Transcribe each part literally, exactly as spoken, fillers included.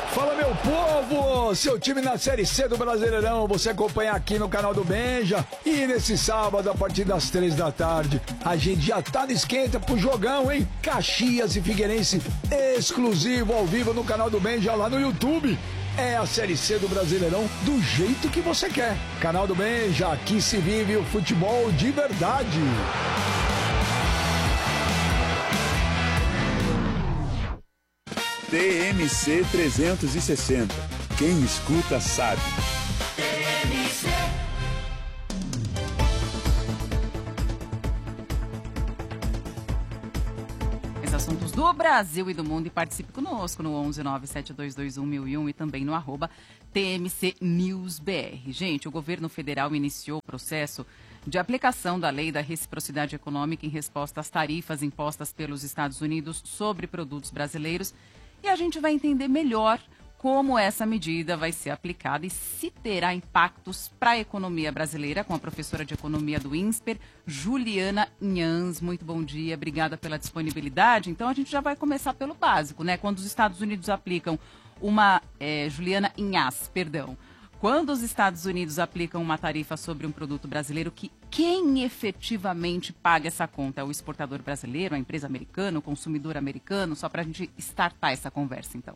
Fala, meu povo! Seu time na Série C do Brasileirão, você acompanha aqui no canal do Benja. E nesse sábado, a partir das três da tarde, a gente já tá no esquenta pro jogão, hein? Caxias e Figueirense, exclusivo ao vivo no canal do Benja lá no YouTube. É a Série C do Brasileirão do jeito que você quer. Canal do Benja, aqui se vive o futebol de verdade. T M C trezentos e sessenta. Quem escuta sabe. T M C. Os assuntos do Brasil e do mundo, e participe conosco no onze nove sete dois dois um mil e um e também no arroba T M C News B R. Gente, o governo federal iniciou o processo de aplicação da lei da reciprocidade econômica em resposta às tarifas impostas pelos Estados Unidos sobre produtos brasileiros. E a gente vai entender melhor como essa medida vai ser aplicada e se terá impactos para a economia brasileira com a professora de economia do INSPER, Juliana Inhas. Muito bom dia, obrigada pela disponibilidade. Então a gente já vai começar pelo básico, né? Quando os Estados Unidos aplicam uma... É, Juliana Inhas, perdão. Quando os Estados Unidos aplicam uma tarifa sobre um produto brasileiro, que quem efetivamente paga essa conta? É o exportador brasileiro, a empresa americana, o consumidor americano? Só para a gente startar essa conversa, então.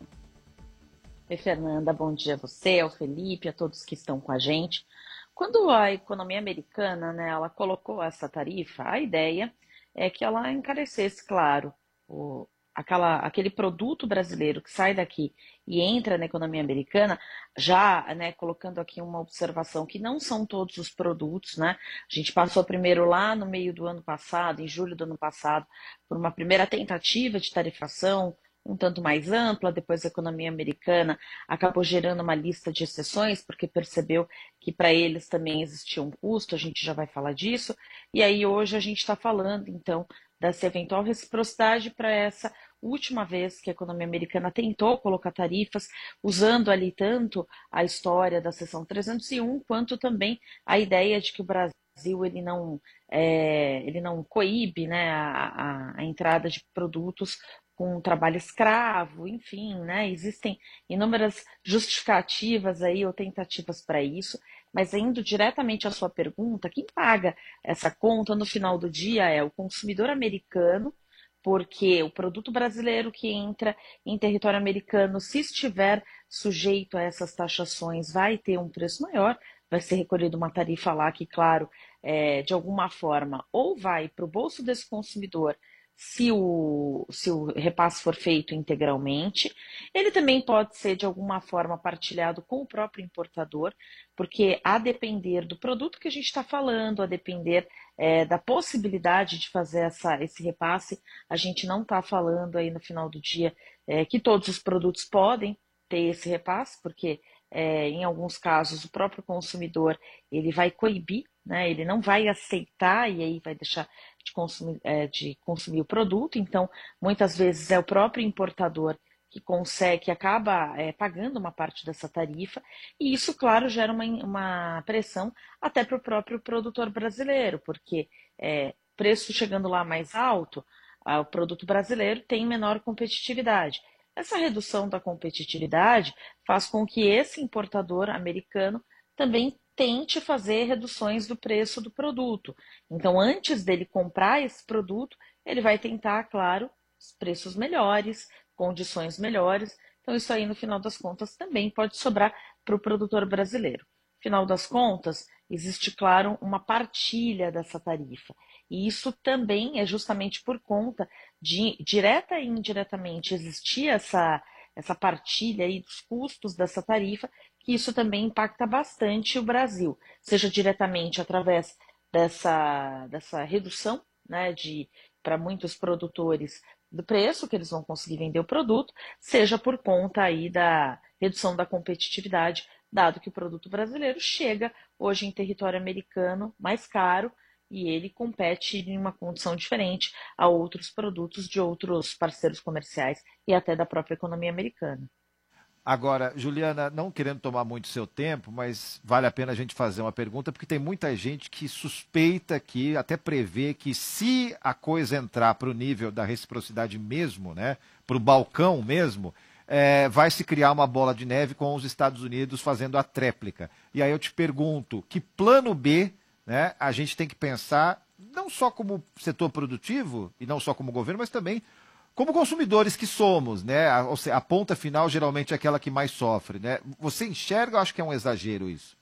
Oi, Fernanda, bom dia a você, ao Felipe, a todos que estão com a gente. Quando a economia americana, né, ela colocou essa tarifa, a ideia é que ela encarecesse, claro, o, aquela, aquele produto brasileiro que sai daqui e entra na economia americana, já, né, colocando aqui uma observação que não são todos os produtos, né? A gente passou primeiro lá no meio do ano passado, em julho do ano passado, por uma primeira tentativa de tarifação um tanto mais ampla, depois a economia americana acabou gerando uma lista de exceções, porque percebeu que para eles também existia um custo, a gente já vai falar disso, e aí hoje a gente está falando, então, dessa eventual reciprocidade para essa última vez que a economia americana tentou colocar tarifas, usando ali tanto a história da seção trezentos e um, quanto também a ideia de que o Brasil ele não, é, ele não coíbe, né, a, a, a entrada de produtos com trabalho escravo, enfim, né, existem inúmeras justificativas aí ou tentativas para isso, mas indo diretamente à sua pergunta, quem paga essa conta no final do dia é o consumidor americano, porque o produto brasileiro que entra em território americano, se estiver sujeito a essas taxações, vai ter um preço maior, vai ser recolhida uma tarifa lá que, claro, é, de alguma forma, ou vai para o bolso desse consumidor, se o, se o repasse for feito integralmente. Ele também pode ser, de alguma forma, partilhado com o próprio importador, porque a depender do produto que a gente está falando, a depender é, da possibilidade de fazer essa, esse repasse, a gente não está falando aí no final do dia é, que todos os produtos podem ter esse repasse, porque é, em alguns casos o próprio consumidor ele vai coibir, né, ele não vai aceitar e aí vai deixar de consumir, é, de consumir o produto. Então, muitas vezes é o próprio importador que consegue, que acaba é, pagando uma parte dessa tarifa, e isso, claro, gera uma, uma pressão até para o próprio produtor brasileiro, porque é, preço chegando lá mais alto, a, o produto brasileiro tem menor competitividade. Essa redução da competitividade faz com que esse importador americano também tente fazer reduções do preço do produto. Então, antes dele comprar esse produto, ele vai tentar, claro, preços melhores, condições melhores. Então, isso aí, no final das contas, também pode sobrar para o produtor brasileiro. No final das contas, existe, claro, uma partilha dessa tarifa. E isso também é justamente por conta de, direta e indiretamente, existir essa, essa partilha aí dos custos dessa tarifa, que isso também impacta bastante o Brasil, seja diretamente através dessa, dessa redução, né, de, para muitos produtores do preço que eles vão conseguir vender o produto, seja por conta aí da redução da competitividade, dado que o produto brasileiro chega hoje em território americano mais caro e ele compete em uma condição diferente a outros produtos de outros parceiros comerciais e até da própria economia americana. Agora, Juliana, não querendo tomar muito seu tempo, mas vale a pena a gente fazer uma pergunta, porque tem muita gente que suspeita que, até prevê que se a coisa entrar para o nível da reciprocidade mesmo, né, para o balcão mesmo, é, vai se criar uma bola de neve com os Estados Unidos fazendo a tréplica. E aí eu te pergunto, que plano B, né, a gente tem que pensar, não só como setor produtivo, e não só como governo, mas também como consumidores que somos, né? A, ou seja, a ponta final geralmente é aquela que mais sofre, né? Você enxerga, eu acho que é um exagero isso.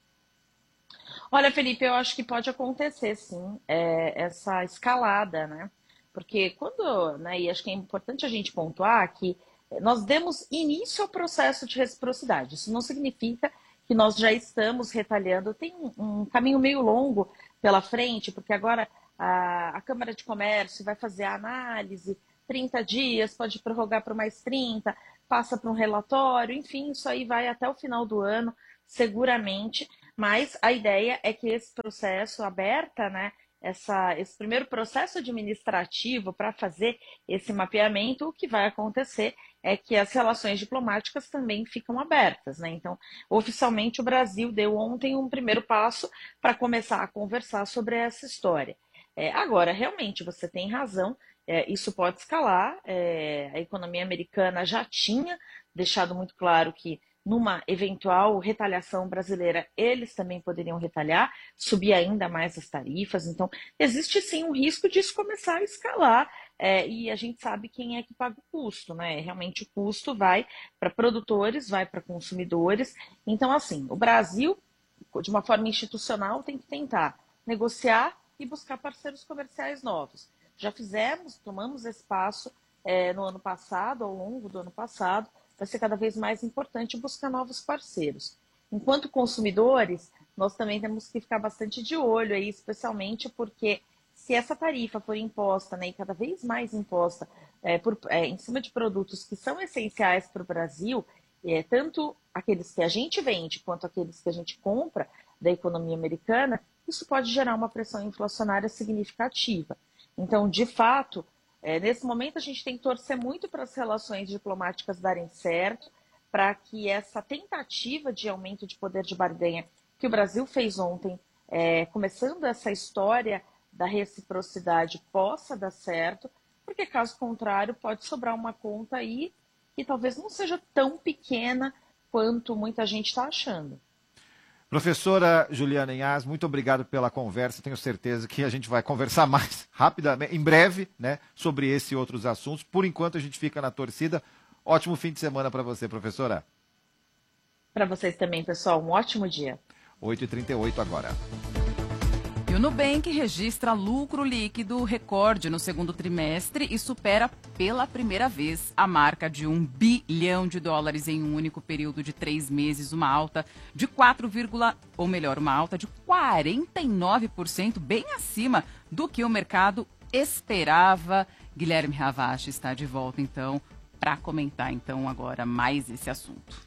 Olha, Felipe, eu acho que pode acontecer, sim, é, essa escalada, né? Porque quando, né, e acho que é importante a gente pontuar que nós demos início ao processo de reciprocidade. Isso não significa que nós já estamos retalhando. Tem um, um caminho meio longo pela frente, porque agora a, a Câmara de Comércio vai fazer a análise, trinta dias, pode prorrogar por mais trinta, passa para um relatório, enfim, isso aí vai até o final do ano, seguramente, mas a ideia é que esse processo aberta, né, essa, esse primeiro processo administrativo para fazer esse mapeamento, o que vai acontecer é que as relações diplomáticas também ficam abertas, né? Então, oficialmente, o Brasil deu ontem um primeiro passo para começar a conversar sobre essa história. É, agora, realmente, você tem razão, é, isso pode escalar. É, a economia americana já tinha deixado muito claro que numa eventual retaliação brasileira, eles também poderiam retalhar, subir ainda mais as tarifas. Então, existe sim um risco disso começar a escalar, é, e a gente sabe quem é que paga o custo, né? Realmente o custo vai para produtores, vai para consumidores. Então, assim, o Brasil, de uma forma institucional, tem que tentar negociar e buscar parceiros comerciais novos. Já fizemos, tomamos esse passo é, no ano passado, ao longo do ano passado. Vai ser cada vez mais importante buscar novos parceiros. Enquanto consumidores, nós também temos que ficar bastante de olho aí, especialmente porque se essa tarifa for imposta, né, e cada vez mais imposta é, por, é, em cima de produtos que são essenciais para o Brasil, é, tanto aqueles que a gente vende quanto aqueles que a gente compra da economia americana, isso pode gerar uma pressão inflacionária significativa. Então, de fato, É, nesse momento, a gente tem que torcer muito para as relações diplomáticas darem certo, para que essa tentativa de aumento de poder de barganha que o Brasil fez ontem, é, começando essa história da reciprocidade, possa dar certo, porque, caso contrário, pode sobrar uma conta aí que talvez não seja tão pequena quanto muita gente está achando. Professora Juliana Inhas, muito obrigado pela conversa. Tenho certeza que a gente vai conversar mais rapidamente, em breve, né, sobre esse e outros assuntos. Por enquanto, a gente fica na torcida. Ótimo fim de semana para você, professora. Para vocês também, pessoal. Um ótimo dia. oito e trinta e oito agora. E o Nubank registra lucro líquido recorde no segundo trimestre e supera pela primeira vez a marca de um bilhão de dólares em um único período de três meses, uma alta de quatro, ou melhor, uma alta de quarenta e nove por cento, bem acima do que o mercado esperava. Guilherme Ravache está de volta, então, para comentar então agora mais esse assunto.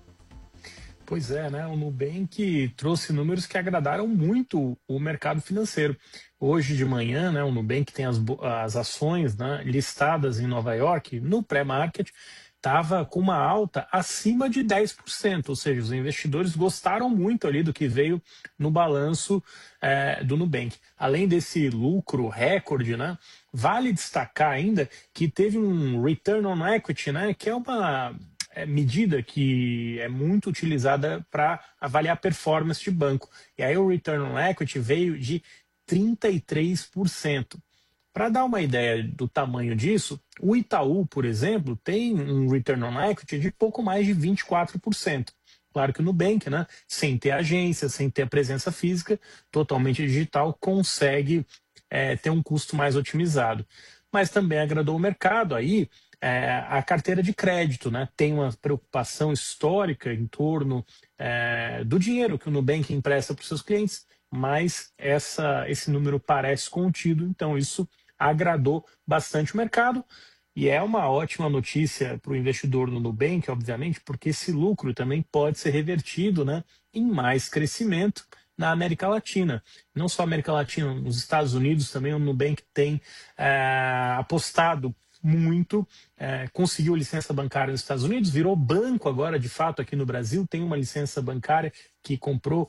Pois é, né? O Nubank trouxe números que agradaram muito o mercado financeiro. Hoje de manhã, né, o Nubank tem as, as ações, né, listadas em Nova York, no pré-market, estava com uma alta acima de dez por cento, ou seja, os investidores gostaram muito ali do que veio no balanço é, do Nubank. Além desse lucro recorde, né, vale destacar ainda que teve um return on equity, né, que é uma... É medida que é muito utilizada para avaliar a performance de banco. E aí o return on equity veio de trinta e três por cento. Para dar uma ideia do tamanho disso, o Itaú, por exemplo, tem um return on equity de pouco mais de vinte e quatro por cento. Claro que o Nubank, né, sem ter agência, sem ter a presença física, totalmente digital, consegue é, ter um custo mais otimizado. Mas também agradou o mercado aí. É, a carteira de crédito, né, tem uma preocupação histórica em torno é, do dinheiro que o Nubank empresta para os seus clientes, mas essa, esse número parece contido, então isso agradou bastante o mercado e é uma ótima notícia para o investidor no Nubank, obviamente, porque esse lucro também pode ser revertido, né, em mais crescimento na América Latina. Não só a América Latina, nos Estados Unidos também o Nubank tem é, apostado muito, é, conseguiu licença bancária nos Estados Unidos, virou banco agora, de fato, aqui no Brasil, tem uma licença bancária que comprou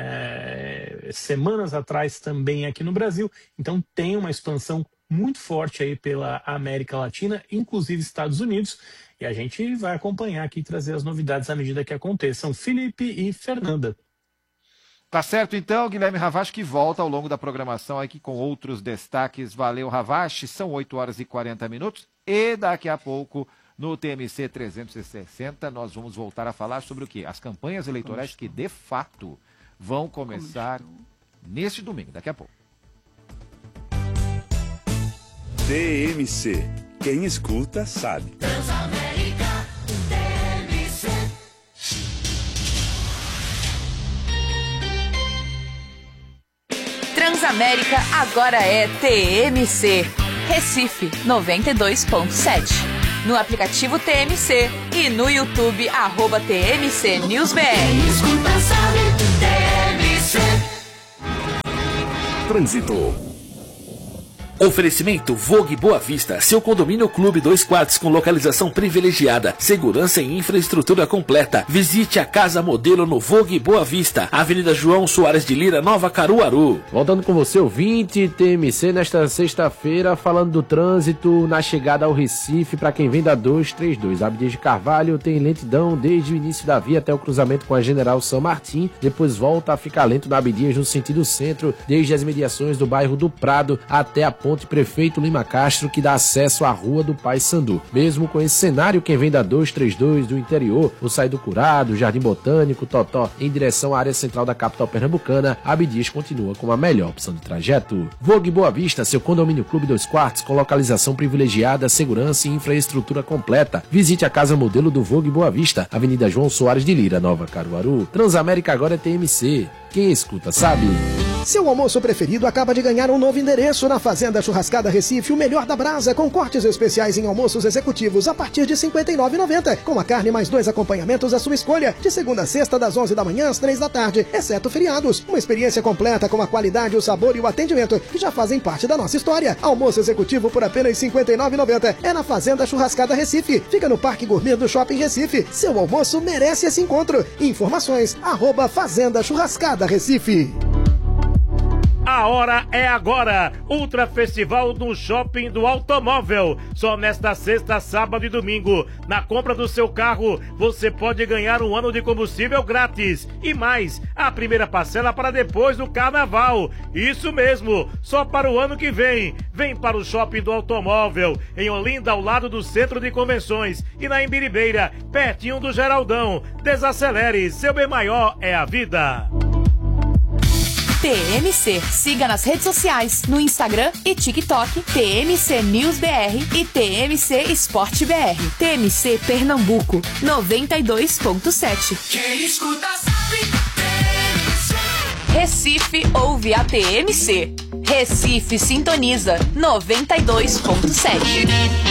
é, semanas atrás também aqui no Brasil, então tem uma expansão muito forte aí pela América Latina, inclusive Estados Unidos, e a gente vai acompanhar aqui e trazer as novidades à medida que aconteçam. Felipe e Fernanda. Tá certo, então, Guilherme Ravache, que volta ao longo da programação aqui com outros destaques. Valeu, Ravache. São oito horas e quarenta minutos e daqui a pouco, no T M C trezentos e sessenta, nós vamos voltar a falar sobre o quê? As campanhas eleitorais que, de fato, vão começar neste domingo, daqui a pouco. T M C. Quem escuta, sabe. Transamérica, T M C. Transamérica agora é T M C. Recife noventa e dois ponto sete. No aplicativo T M C e no YouTube, arroba T M C News B R. Quem escuta sabe, T M C. Trânsito. Oferecimento Vogue Boa Vista, seu condomínio clube dois quartos com localização privilegiada, segurança e infraestrutura completa. Visite a casa modelo no Vogue Boa Vista, Avenida João Soares de Lira, Nova Caruaru. Voltando com você, ouvinte, T M C nesta sexta-feira, falando do trânsito na chegada ao Recife, para quem vem da duzentos e trinta e dois. Abdias de Carvalho tem lentidão desde o início da via até o cruzamento com a General São Martim, depois volta a ficar lento na Abdias no sentido centro, desde as mediações do bairro do Prado até a ponte Prefeito Lima Castro, que dá acesso à Rua do Pai Sandu. Mesmo com esse cenário, quem vem da duzentos e trinta e dois do interior, o Saído Curado, Jardim Botânico, Totó, em direção à área central da capital pernambucana, Abdias continua com a melhor opção de trajeto. Vogue Boa Vista, seu condomínio clube dois quartos, com localização privilegiada, segurança e infraestrutura completa. Visite a casa modelo do Vogue Boa Vista, Avenida João Soares de Lira, Nova Caruaru. Transamérica agora é T M C. Quem escuta sabe. Seu almoço preferido acaba de ganhar um novo endereço na Fazenda Churrascada Recife, o melhor da brasa, com cortes especiais em almoços executivos a partir de cinquenta e nove reais e noventa centavos, com a carne mais dois acompanhamentos à sua escolha, de segunda a sexta das onze da manhã às três da tarde, exceto feriados. Uma experiência completa com a qualidade, o sabor e o atendimento que já fazem parte da nossa história. Almoço executivo por apenas cinquenta e nove reais e noventa centavos é na Fazenda Churrascada Recife. Fica no Parque Gourmet do Shopping Recife. Seu almoço merece esse encontro. Informações, arroba Fazenda Churrascada Recife. A hora é agora! Ultra Festival no Shopping do Automóvel. Só nesta sexta, sábado e domingo. Na compra do seu carro, você pode ganhar um ano de combustível grátis. E mais, a primeira parcela para depois do carnaval. Isso mesmo, só para o ano que vem. Vem para o Shopping do Automóvel, em Olinda, ao lado do Centro de Convenções. E na Imbiribeira, pertinho do Geraldão. Desacelere, seu bem maior é a vida. T M C. Siga nas redes sociais, no Instagram e TikTok, T M C News B R e T M C Esporte B R. T M C Pernambuco, noventa e dois ponto sete. Quem escuta sabe, T M C. Recife ouve a T M C. Recife sintoniza, noventa e dois ponto sete.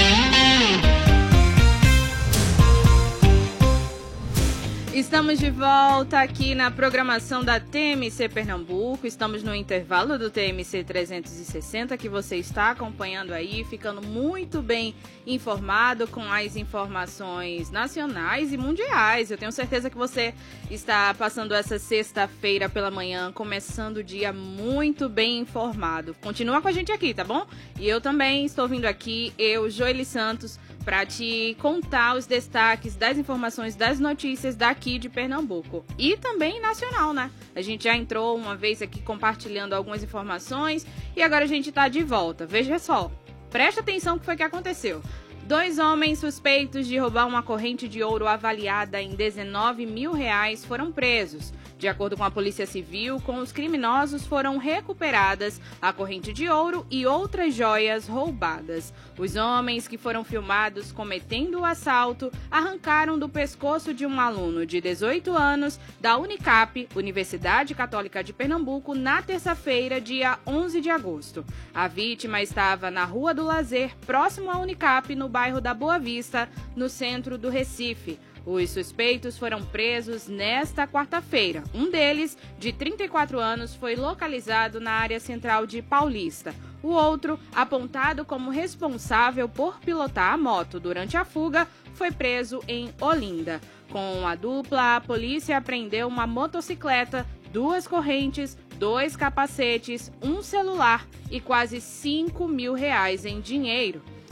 Estamos de volta aqui na programação da T M C Pernambuco. Estamos no intervalo do T M C trezentos e sessenta, que você está acompanhando aí, ficando muito bem informado com as informações nacionais e mundiais. Eu tenho certeza que você está passando essa sexta-feira pela manhã, começando o dia muito bem informado. Continua com a gente aqui, tá bom? E eu também estou vindo aqui, eu, Joeli Santos, para te contar os destaques das informações, das notícias daqui de Pernambuco. E também nacional, né? A gente já entrou uma vez aqui compartilhando algumas informações e agora a gente está de volta. Veja só, presta atenção no que foi que aconteceu. Dois homens suspeitos de roubar uma corrente de ouro avaliada em dezenove mil reais foram presos. De acordo com a Polícia Civil, com os criminosos foram recuperadas a corrente de ouro e outras joias roubadas. Os homens, que foram filmados cometendo o assalto, arrancaram do pescoço de um aluno de dezoito anos da Unicap, Universidade Católica de Pernambuco, na terça-feira, dia onze de agosto. A vítima estava na Rua do Lazer, próximo à Unicap, no bairro da Boa Vista, no centro do Recife. Os suspeitos foram presos nesta quarta-feira. Um deles, de trinta e quatro anos, foi localizado na área central de Paulista. O outro, apontado como responsável por pilotar a moto durante a fuga, foi preso em Olinda. Com a dupla, a polícia apreendeu uma motocicleta, duas correntes, dois capacetes, um celular e quase cinco mil reais em dinheiro.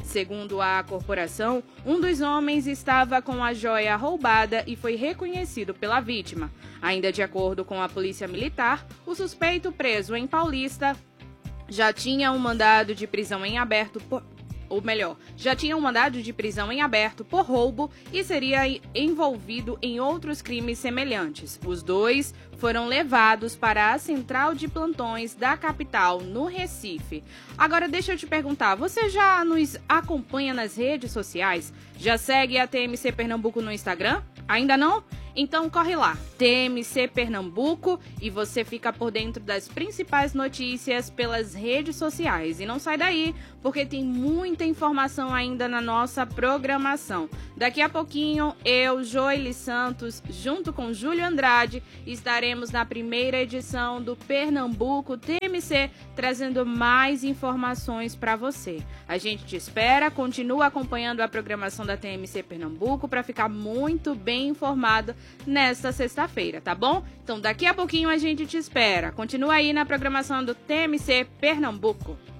Segundo a corporação, um dos homens estava com a joia roubada e foi reconhecido pela vítima. Ainda de acordo com a Polícia Militar, o suspeito preso em Paulista já tinha um mandado de prisão em aberto por... ou melhor, já tinha um mandado de prisão em aberto por roubo e seria envolvido em outros crimes semelhantes. Os dois foram levados para a central de plantões da capital, no Recife. Agora deixa eu te perguntar, você já nos acompanha nas redes sociais? Já segue a T M C Pernambuco no Instagram? Ainda não? Então corre lá, T M C Pernambuco, e você fica por dentro das principais notícias pelas redes sociais. E não sai daí, porque tem muita informação ainda na nossa programação. Daqui a pouquinho, eu, Joely Santos, junto com Júlio Andrade, estaremos na primeira edição do Pernambuco T M C, trazendo mais informações para você. A gente te espera, continua acompanhando a programação da T M C Pernambuco para ficar muito bem informado nesta sexta-feira, tá bom? Então daqui a pouquinho a gente te espera. Continua aí na programação do T M C Pernambuco.